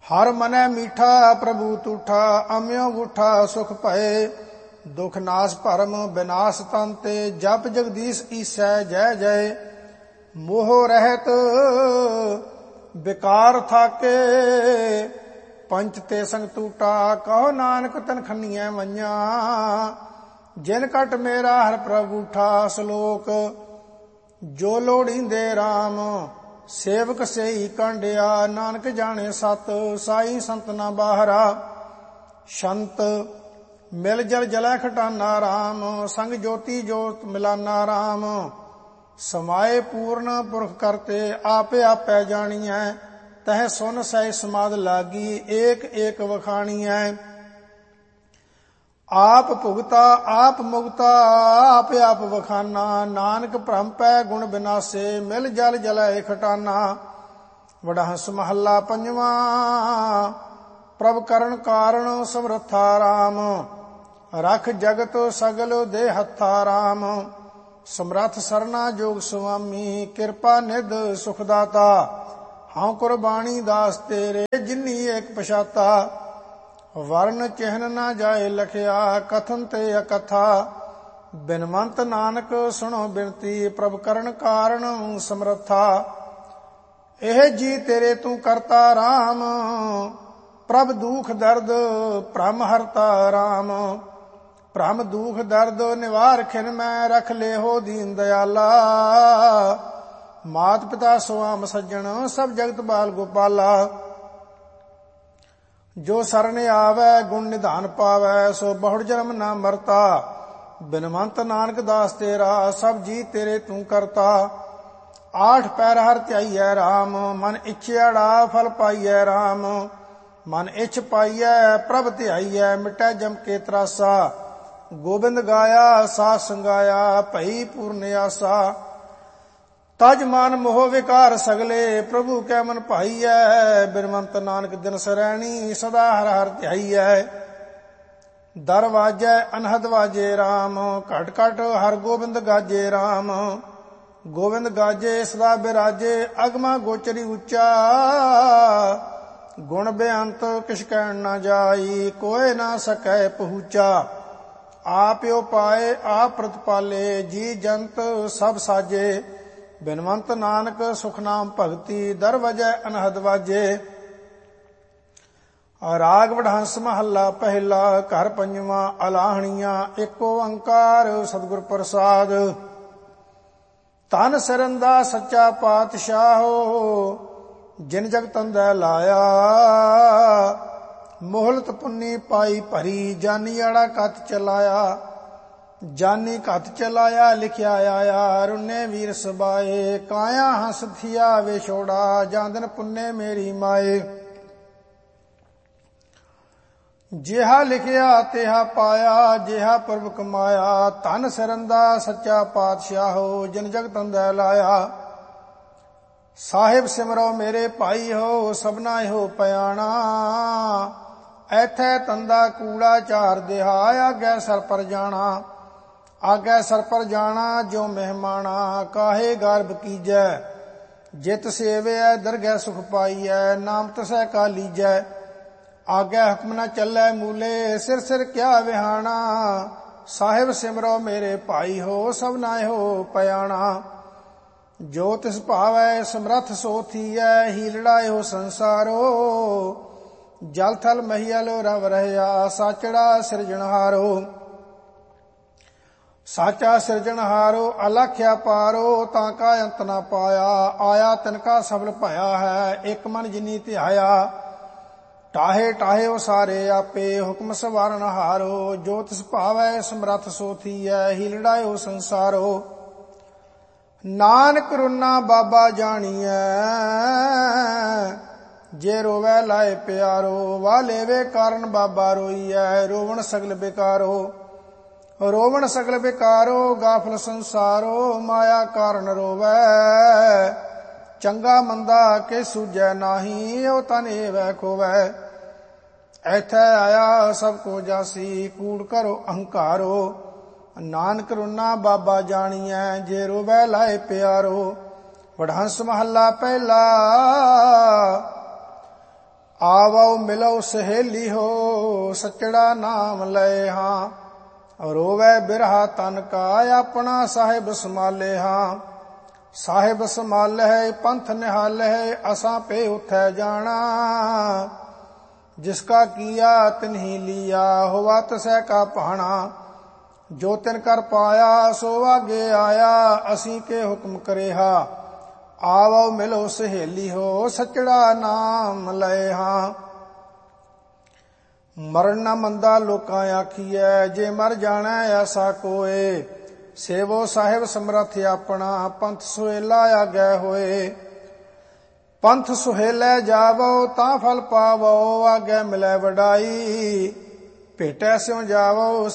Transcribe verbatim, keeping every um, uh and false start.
हर मनै मीठा प्रभु तूठा, अम्यो गूठा सुख भये। दुख नाश भरम विनाश तंते, जप जगदीश ईसै जय जय। मोह रहत विकार थाके, पंच ते संग टूटा। कहो नानक तन खनिया मइया, जिन कट मेरा हर प्रभु उठा। श्लोक जो लोड़ींदे राम, सेवक सेई कांडिया। नानक जाने सत, साई संत ना बाहरा। संत मिल जल जलै खटाना राम, संग ज्योति जोत मिलाना राम। समाए पूर्ण पुरख करते, आपे आपै जानियै। तह सुन सह समाद लागी, एक एक वखाणियै। आप भुगता आप मुगता, आप आप वखाना। नानक भ्रम पै गुण बिनासे, मिल जल जलै खटाना। वडहंस महला पंजवा, प्रभ करण कारण समरथा राम। रख जगत सगल दे हत्था राम। समरथ सरना जोग स्वामी, कृपा निध सुखदाता। हाँ कुर्बानी दास तेरे, जिन्नी एक पछाता। वर्ण चिन्ह न जाए लखिया, कथन ते अकथा। बिनवंत नानक सुनो बिनती, प्रभ करण कारण समरथा। एह जी तेरे तू करता राम, प्रभ दुख दर्द भ्रम हरता राम। भ्रम दुख दर्द निवार खिन मैं, रख ले हो दीन दयाला। मात पिता सुआम सज्जन, सब जगत बाल गोपाला। जो शरण आवे गुण निधान पावे, सो बहुड़ जन्म न मरता। बिनवंत नानक दास तेरा, सब जी तेरे तू करता। आठ पैर हर ध्याइयै राम, मन इच्छियाड़ा फल पाइयै राम। मन इच्छ पाइयै प्रभ ध्याइयै, मिटै जम के त्रासा। गोबिंद गाया साथ संगाया, भई पूर्ण आसा। तज मान मोह विकार सगले, प्रभु कै मन भाईयै। बिनवंत नानक दिन सरैणी, सदा हर हर ध्याइयै। दर वाजै अनहद वाजे राम, घट घट हर गोबिंद गाजे राम। गोबिंद गाजे सदा बिराजे, अगमा गोचरी उच्चा। गुण बेअंत किछ कहन न जाई, कोय ना सकै पहुँचा। आपयो पाए आप प्रतिपाले, जी जंत सब साजे। बिनवंत नानक सुख नाम भगति, दर वजै अनहद वाजे। राग वडहंस महला पहला, घर पंजवा अलाहणिया। एको ओंकार सतगुर प्रसाद। तन सरंदा सच्चा पातशाहो, जिन जग तंदै लाया। मोहलत पुन्नी पाई भरी, जानियाड़ा कत चलाया। जानी कत चलाया लिखिया आया, रुन्ने वीर सबाए। काया हंस थिया वे छोड़ा, जांदन पुन्ने मेरी माए। जिहा लिखिया तिहा पाया, जिहा प्रभ कमाया। धन सरंदा सच्चा पातशाहो, जिन जग तंदै लाया। साहिब सिमरो मेरे भाई हो, सबना हो पयाणा। ऐथै तंदा कूड़ा चार दिहा, आगे सर पर जाना। आगे सर पर जाना जो मेहमाना, काहे गर्भ कीजै। जित सेवै दरगह सुख पाइयै, नाम तसै का लीजै। आगे हुक्म न चलै मूले, सिर सिर क्या विहाना। साहिब सिमरो मेरे भाई हो, सब नाय हो पयाणा। जो तिस भावै समरथ सो थीयै, हीलड़ा हो संसारो। जल थल महियल रव रहया, साचड़ा सिरजनहारो। साचा सिरजनहारो अलख्या पारो, ताका अंत न पाया। आया तिनका सफल भया है, एक मन जिनी ध्याया। टाहे टाहे ओ सारे आपे, हुक्म सवारन हारो। जो तिस भावै समरथ सो थीयै, हीलड़ा हो संसारो। नानक रुना बाबा जानियै, जे रोवै लाए प्यारो। वाह लेवे कारण बाबा रोईयै, रोवण सगल बेकारो। रोवण सगल बेकारो, गाफल संसारो। माया कारण रोवै, चंगा मंदा के सूझै नाही। ओ तन एवै खोवै, ऐथै आया सब को जासी। कूड़ करो अहंकारो, नानक रुना बाबा जानियै। जे रोवै लाए प्यारो। वडहंस महला पहला, आवो मिलो सहेली हो सचड़ा नाम लय हाँ। रोवे बिरहा तन का अपना साहिब संभाले हाँ। साहिब संभाल है पंथ निहाल है असा पे उठै जाना। जिसका किया तिन्ही लिया हुआ तसै का पाना। जो तिन कर पाया सो आगे आया असी के हुक्म करेहा। आवो मिलो सहेली हो सचड़ा नाम लय हाँ। मरण न मंदा लोकां आखिए जे मर जाना ऐसा कोए। सेवो साहिब समरथ अपना पंथ सुहेला आगे होए। पंथ सुहेलै जावो तां फल पावो आगे मिलै वडाई। भेटै स्यों जावो